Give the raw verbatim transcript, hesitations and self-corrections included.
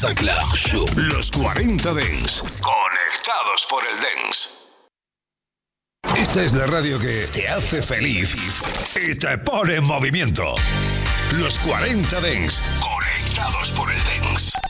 Master Club Show. Los cuarenta Dance. Conectados por el Dance. Esta es la radio que te hace feliz y te pone en movimiento. Los cuarenta Dance. Conectados por el Dance.